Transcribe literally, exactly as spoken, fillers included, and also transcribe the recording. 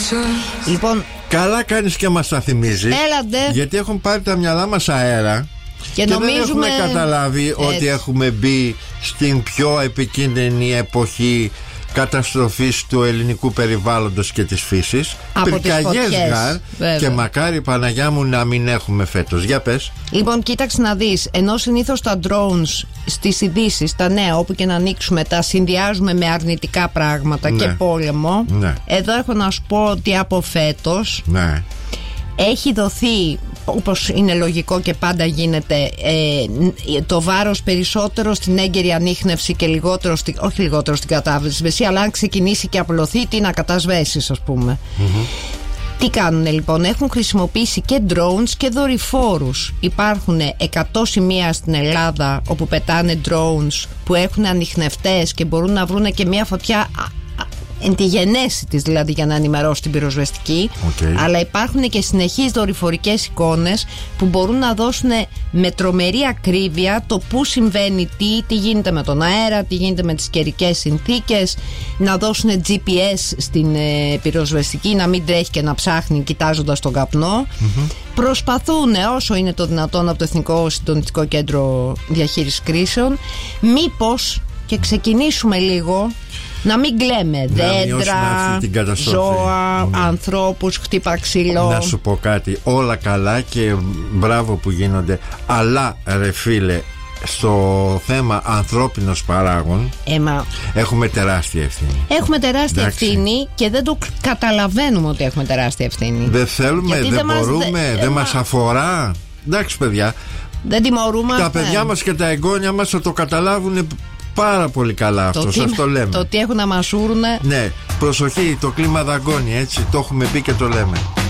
Λοιπόν, καλά κάνεις και μας τα θυμίζεις. Έλατε. Γιατί έχουν πάρει τα μυαλά μας αέρα και, και νομίζουμε... δεν έχουμε καταλάβει έτσι. Ότι έχουμε μπει στην πιο επικίνδυνη εποχή καταστροφής του ελληνικού περιβάλλοντος και της φύσης. Πυρκαγιές γαρ. Και μακάρι Παναγιά μου να μην έχουμε φέτος. Για πες. Λοιπόν, κοίταξε να δεις. Ενώ συνήθως τα drones στις ειδήσεις, τα νέα, όπου και να ανοίξουμε, τα συνδυάζουμε με αρνητικά πράγματα, ναι, και πόλεμο, ναι. Εδώ έχω να σου πω ότι από φέτος, ναι, έχει δοθεί, όπως είναι λογικό και πάντα γίνεται, ε, το βάρος περισσότερο στην έγκαιρη ανίχνευση και λιγότερο στη, όχι λιγότερο στην κατάσβεση, αλλά αν ξεκινήσει και απλωθεί, τι να κατασβέσεις, ας πούμε. Mm-hmm. Τι κάνουνε λοιπόν? Έχουν χρησιμοποιήσει και drones και δορυφόρους. Υπάρχουν εκατό σημεία στην Ελλάδα όπου πετάνε drones που έχουν ανιχνευτές και μπορούν να βρούνε και μια φωτιά εν τη γενέση της, δηλαδή, για να ενημερώσει την πυροσβεστική. Okay. Αλλά υπάρχουν και συνεχείς δορυφορικές εικόνες που μπορούν να δώσουν με τρομερή ακρίβεια το που συμβαίνει τι, τι γίνεται με τον αέρα, τι γίνεται με τις καιρικές συνθήκες, να δώσουν τζι πι ες στην ε, πυροσβεστική, να μην τρέχει και να ψάχνει κοιτάζοντας τον καπνό. Mm-hmm. Προσπαθούν όσο είναι το δυνατόν από το Εθνικό Συντονιστικό Κέντρο Διαχείρισης Κρίσεων, μήπως και ξεκινήσουμε λίγο να μην κλαίμε δέντρα, ζώα, ναι, ανθρώπους, χτύπα ξύλο. Να σου πω κάτι, όλα καλά και μπράβο που γίνονται, αλλά ρε φίλε, στο θέμα ανθρώπινος παράγων, Έμα. έχουμε τεράστια ευθύνη. Έχουμε τεράστια Εντάξει. ευθύνη και δεν το καταλαβαίνουμε ότι έχουμε τεράστια ευθύνη. Δεν θέλουμε, Γιατί δεν μας, μπορούμε, δε, δεν μας αφορά. Εντάξει παιδιά, δεν τιμωρούμε. Τα παιδιά μας και τα εγγόνια μας θα το καταλάβουν πάρα πολύ καλά αυτό, το σας τι, το λέμε. Το τι έχουν να μασούρουνε. Ναι, προσοχή, το κλίμα δαγκώνει, έτσι, το έχουμε πει και το λέμε.